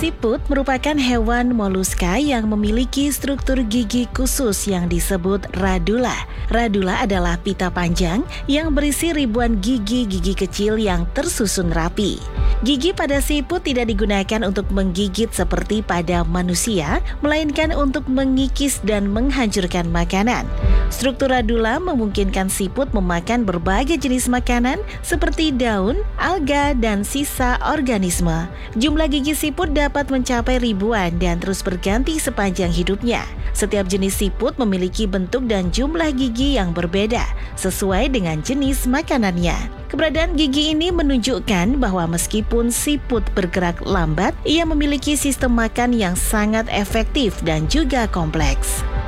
Siput merupakan hewan moluska yang memiliki struktur gigi khusus yang disebut radula. Radula adalah pita panjang yang berisi ribuan gigi-gigi kecil yang tersusun rapi. Gigi pada siput tidak digunakan untuk menggigit seperti pada manusia, melainkan untuk mengikis dan menghancurkan makanan. Struktur radula memungkinkan siput memakan berbagai jenis makanan seperti daun, alga, dan sisa organisme. Jumlah gigi siput dapat mencapai ribuan dan terus berganti sepanjang hidupnya. Setiap jenis siput memiliki bentuk dan jumlah gigi yang berbeda, sesuai dengan jenis makanannya. Keberadaan gigi ini menunjukkan bahwa meskipun siput bergerak lambat, ia memiliki sistem makan yang sangat efektif dan juga kompleks.